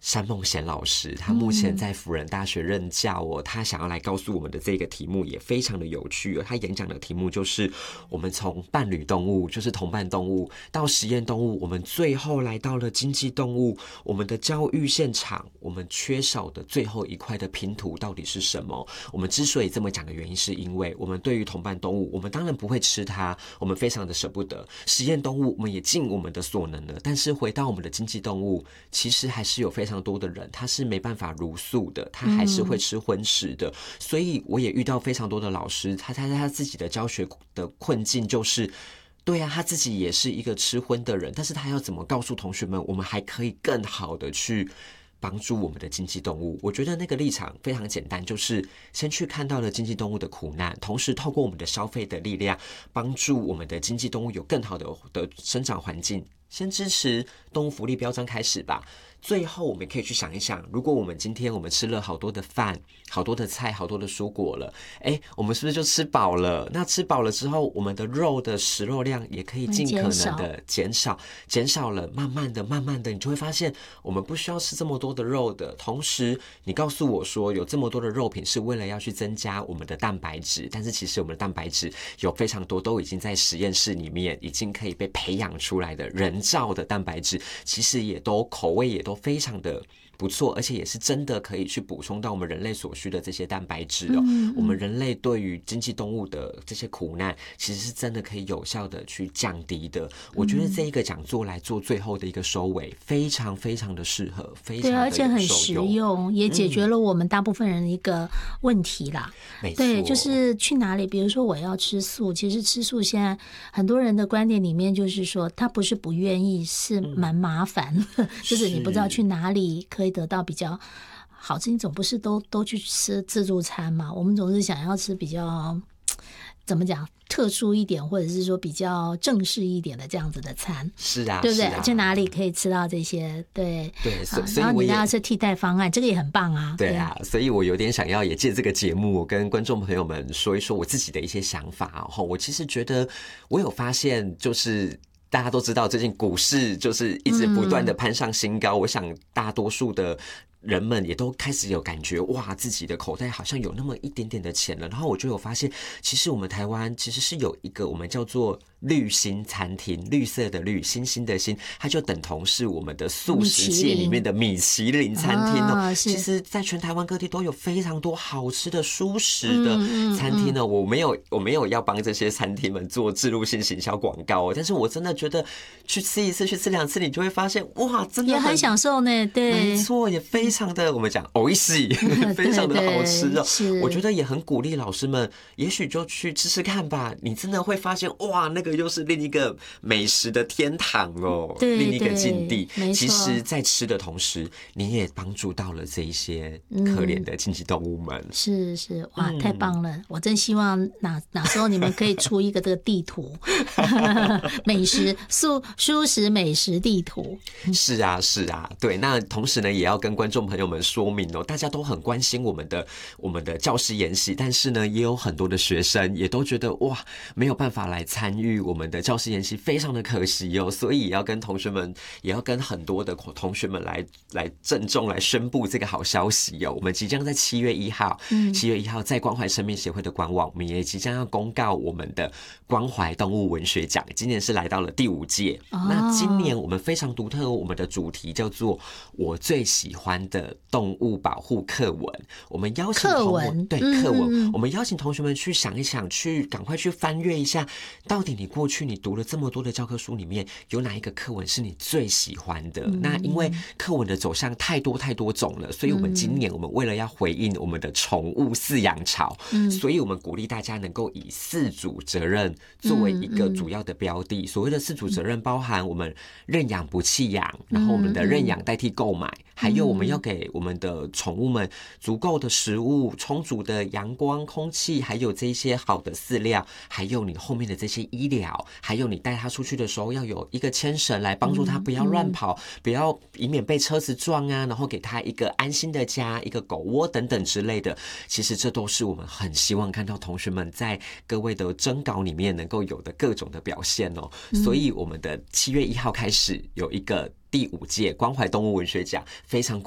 山梦贤老师，他目前在辅仁大学任教哦。他想要来告诉我们的这个题目也非常的有趣哦。他演讲的题目就是我们从伴侣动物，就是同伴动物，到实验动物，我们最后来到了经济动物。我们的教育现场，我们缺少的最后一块的拼图到底是什么？我们之所以这么讲的原因，是因为我们对于同伴动物，我们当然不会吃它，我们非常的舍不得。实验动物，我们也尽我们的所能了，但是回到我们的经济动物，其实还是有非常多的人，他是没办法茹素的，他还是会吃荤食的。所以我也遇到非常多的老师，他自己的教学的困境就是。对啊，他自己也是一个吃荤的人，但是他要怎么告诉同学们，我们还可以更好的去帮助我们的经济动物？我觉得那个立场非常简单，就是先去看到了经济动物的苦难，同时透过我们的消费的力量，帮助我们的经济动物有更好的生长环境。先支持动物福利标章开始吧。最后我们可以去想一想，如果我们今天我们吃了好多的饭、好多的菜、好多的蔬果了，我们是不是就吃饱了？那吃饱了之后，我们的肉的食肉量也可以尽可能的减少了，慢慢的，你就会发现我们不需要吃这么多的肉的。同时，你告诉我说有这么多的肉品是为了要去增加我们的蛋白质，但是其实我们的蛋白质有非常多都已经在实验室里面已经可以被培养出来的人造的蛋白质，其实也都口味也都非常的不错，而且也是真的可以去补充到我们人类所需的这些蛋白质哦。我们人类对于经济动物的这些苦难，其实是真的可以有效的去降低的。我觉得这一个讲座来做最后的一个收尾，非常非常的适合，非常的有受用， 对，而且很实用，也解决了我们大部分人的一个问题啦。 没错， 对，就是去哪里，比如说我要吃素，其实吃素现在很多人的观点里面就是说，他不是不愿意，是蛮麻烦的，就是你不知道去哪里可以得到比较好吃，你总不是都去吃自助餐嘛？我们总是想要吃比较怎么讲特殊一点，或者是说比较正式一点的这样子的餐。 是啊， 对不对？ 是啊， 去哪里可以吃到这些？对对，所以然后你要是替代方案，这个也很棒啊。 对啊，所以我有点想要也借这个节目跟观众朋友们说一说我自己的一些想法哦。我其实觉得我有发现，就是大家都知道最近股市就是一直不断的攀上新高，我想大多数的人们也都开始有感觉，哇，自己的口袋好像有那么一点点的钱了。然后我就有发现，其实我们台湾其实是有一个我们叫做绿星餐厅，绿色的绿，星星的星，它就等同是我们的素食界里面的米其林餐厅哦。其实在全台湾各地都有非常多好吃的蔬食的餐厅呢。我没有要帮这些餐厅们做置入性行销广告哦，但是我真的觉得去吃一次、去吃2次，你就会发现，哇，真的也很享受呢。对， 没错，也非常的我们讲美味しい，非常的好吃哦。我觉得也很鼓励老师们，也许就去吃吃看吧，你真的会发现，哇，那个又是另一个美食的天堂哦，另一个境地。其实在吃的同时，你也帮助到了这一些可怜的经济动物们。 是，哇，太棒了！我真希望哪时候你们可以出一个这个地图，美食蔬食美食地图。 是啊，对。那同时呢，也要跟观众朋友们说明哦，大家都很关心我们的教师研习，但是呢，也有很多的学生也都觉得哇，没有办法来参与我们的教师研习，非常的可惜哦。所以也要跟同学们，也要跟很多的同学们来郑重来宣布这个好消息哦。我们即将在7月1号在关怀生命协会的官网，我们也即将要公告我们的关怀动物文学奖，今年是来到了第5届。那今年我们非常独特，我们的主题叫做我最喜欢的动物保护课文。我们邀请课文，我们邀请同学们去想一想，去赶快去翻阅一下，到底你过去你读了这么多的教科书里面，有哪一个课文是你最喜欢的？那因为课文的走向太多种了，所以我们今年我们为了要回应我们的宠物饲养潮，所以我们鼓励大家能够以饲主责任作为一个主要的标的。所谓的饲主责任包含我们认养不弃养，然后我们的认养代替购买，还有我们要给我们的宠物们足够的食物、充足的阳光、空气，还有这些好的饲料，还有你后面的这些医疗，还有你带它出去的时候要有一个牵绳来帮助它不要乱跑，不要以免被车子撞啊，然后给它一个安心的家，一个狗窝等等之类的。其实这都是我们很希望看到同学们在各位的征稿里面能够有的各种的表现哦。所以我们的7月1号开始有一个第5届关怀动物文学奖，非常